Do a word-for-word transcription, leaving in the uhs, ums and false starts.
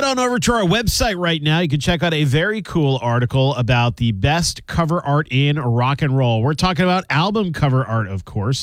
on over to our website right now. You can check out a very cool article about the best cover art in rock and roll. We're talking about album cover art, of course.